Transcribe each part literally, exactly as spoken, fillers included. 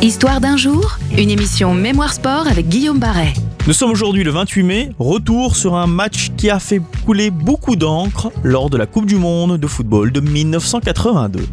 Histoire d'un jour, une émission Mémoire Sport avec Guillaume Barret. Nous sommes aujourd'hui le vingt-huit mai, retour sur un match qui a fait couler beaucoup d'encre lors de la Coupe du Monde de football de dix-neuf cent quatre-vingt-deux.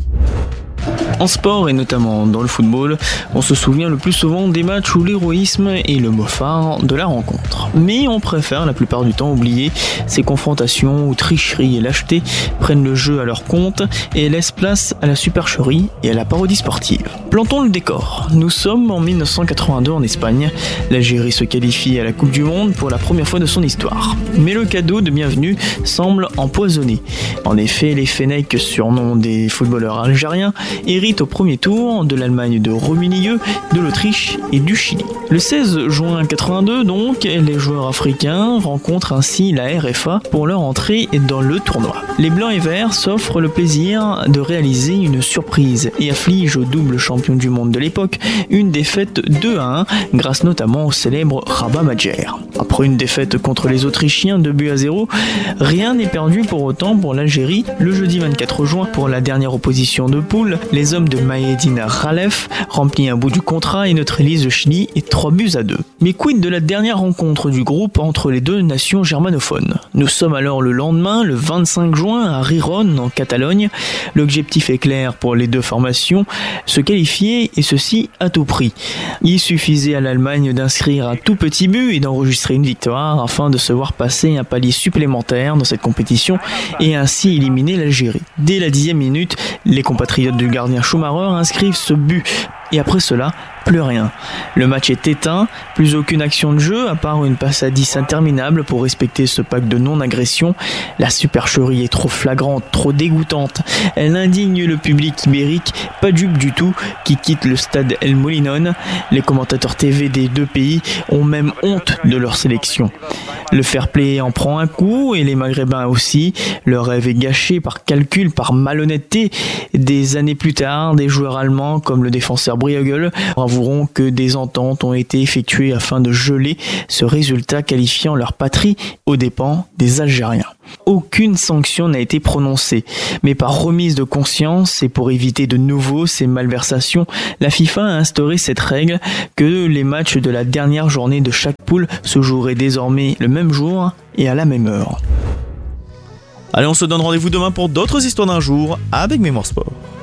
En sport et notamment dans le football, on se souvient le plus souvent des matchs où l'héroïsme est le mot phare de la rencontre. Mais on préfère la plupart du temps oublier ces confrontations où tricherie et lâcheté prennent le jeu à leur compte et laissent place à la supercherie et à la parodie sportive. Plantons le décor. Nous sommes en dix-neuf cent quatre-vingt-deux en Espagne. L'Algérie se qualifie à la Coupe du Monde pour la première fois de son histoire. Mais le cadeau de bienvenue semble empoisonné. En effet, les Fennecs, surnom des footballeurs algériens, héritent au premier tour de l'Allemagne de Rummenigge, de l'Autriche et du Chili. Le seize juin quatre-vingt-deux, donc, les joueurs africains rencontrent ainsi la R F A pour leur entrée dans le tournoi. Les Blancs et Verts s'offrent le plaisir de réaliser une surprise et affligent au double champion du monde de l'époque une défaite deux à un grâce notamment au célèbre Rabat Majer. Après une défaite contre les Autrichiens deux buts à zéro, rien n'est perdu pour autant pour l'Algérie. Le jeudi vingt-quatre juin, pour la dernière opposition de poule, les hommes de Mahédine Khalef remplissent un bout du contrat et neutralisent le Chili et trois buts à deux. Mais quid de la dernière rencontre du groupe entre les deux nations germanophones? Nous sommes alors le lendemain, le vingt-cinq juin, à Riron, en Catalogne. L'objectif est clair pour les deux formations, se qualifier et ceci à tout prix. Il suffisait à l'Allemagne d'inscrire un tout petit but et d'enregistrer une victoire afin de se voir passer un palier supplémentaire dans cette compétition et ainsi éliminer l'Algérie. Dès la dixième minute, les compatriotes du gardien Schumacher inscrivent ce but. Et après cela, plus rien. Le match est éteint, plus aucune action de jeu à part une passe à dix interminable pour respecter ce pacte de non-agression. La supercherie est trop flagrante, trop dégoûtante. Elle indigne le public ibérique, pas dupe du tout, qui quitte le stade El Molinón. Les commentateurs T V des deux pays ont même honte de leur sélection. Le fair play en prend un coup et les Maghrébins aussi. Le rêve est gâché par calcul, par malhonnêteté. Des années plus tard, des joueurs allemands comme le défenseur Briogel avoueront que des ententes ont été effectuées afin de geler ce résultat qualifiant leur patrie aux dépens des Algériens. Aucune sanction n'a été prononcée, mais par remise de conscience et pour éviter de nouveau ces malversations, la FIFA a instauré cette règle que les matchs de la dernière journée de chaque poule se joueraient désormais le même jour et à la même heure. Allez, on se donne rendez-vous demain pour d'autres histoires d'un jour avec Mémoire Sport.